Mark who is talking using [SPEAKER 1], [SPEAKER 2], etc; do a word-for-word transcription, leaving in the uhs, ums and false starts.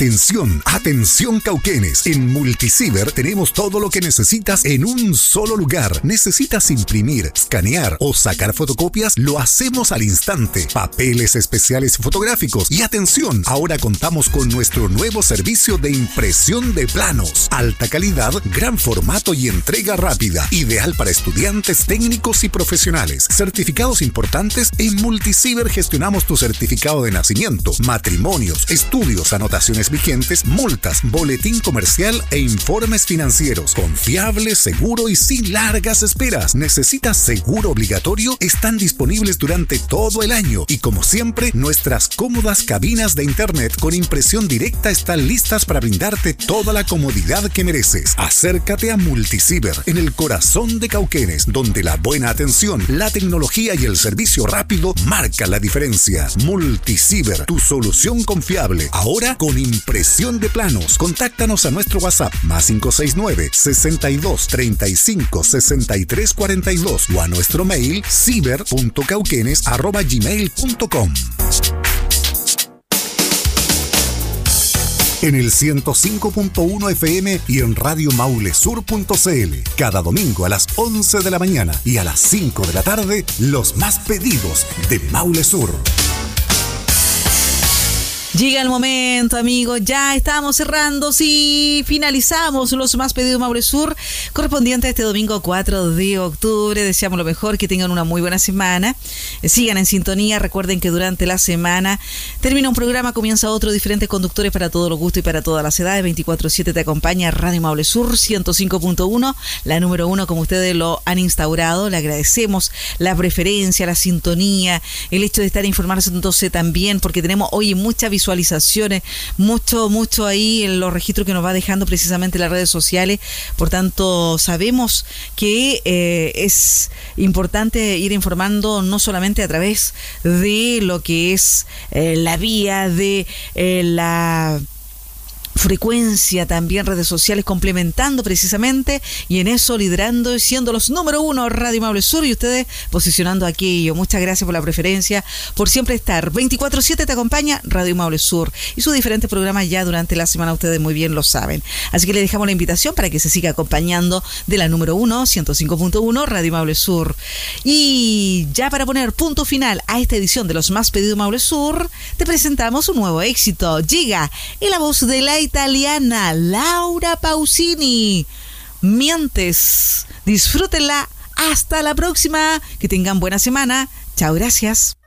[SPEAKER 1] Atención, atención Cauquenes. En Multiciber tenemos todo lo que necesitas en un solo lugar. ¿Necesitas imprimir, escanear o sacar fotocopias? Lo hacemos al instante. Papeles especiales fotográficos. Y atención, ahora contamos con nuestro nuevo servicio de impresión de planos. Alta calidad, gran formato y entrega rápida. Ideal para estudiantes, técnicos y profesionales. Certificados importantes. En Multiciber gestionamos tu certificado de nacimiento, matrimonios, estudios, anotaciones vigentes, multas, boletín comercial e informes financieros. Confiable, seguro y sin largas esperas. ¿Necesitas seguro obligatorio? Están disponibles durante todo el año. Y como siempre, nuestras cómodas cabinas de internet con impresión directa están listas para brindarte toda la comodidad que mereces. Acércate a Multiciber, en el corazón de Cauquenes, donde la buena atención, la tecnología y el servicio rápido marcan la diferencia. Multiciber, tu solución confiable. Ahora con impresión de planos. Contáctanos a nuestro WhatsApp más cinco seis nueve, sesenta y dos, treinta y cinco, sesenta y tres cuarenta y dos o a nuestro mail ciber punto cauquenes arroba gmail punto com. En el ciento cinco punto uno F M y en radio maule sur punto c l. Cada domingo a las once de la mañana y a las cinco de la tarde, los más pedidos de Maule Sur.
[SPEAKER 2] Llega el momento, amigos, ya estamos cerrando, sí, finalizamos los más pedidos Maule Sur, correspondiente a este domingo cuatro de octubre. Deseamos lo mejor, que tengan una muy buena semana, sigan en sintonía. Recuerden que durante la semana termina un programa, comienza otro, diferentes conductores para todos los gustos y para todas las edades. veinticuatro siete te acompaña Radio Maule Sur ciento cinco punto uno, la número uno, como ustedes lo han instaurado. Le agradecemos la preferencia, la sintonía, el hecho de estar informándose también, porque tenemos hoy mucha visualización, visualizaciones, mucho, mucho ahí en los registros que nos va dejando precisamente las redes sociales. Por tanto, sabemos que eh, es importante ir informando no solamente a través de lo que es eh, la vía de eh, la frecuencia, también redes sociales, complementando precisamente, y en eso liderando, siendo los número uno Radio Maule Sur, y ustedes posicionando aquello. Muchas gracias por la preferencia, por siempre estar. veinticuatro siete te acompaña Radio Maule Sur y sus diferentes programas ya durante la semana, ustedes muy bien lo saben. Así que le dejamos la invitación para que se siga acompañando de la número uno, ciento cinco punto uno Radio Maule Sur. Y ya para poner punto final a esta edición de los más pedidos Maule Sur, te presentamos un nuevo éxito. Llega en la voz de la italiana Laura Pausini. Mientes. Disfrútenla. Hasta la próxima. Que tengan buena semana. Chao, gracias.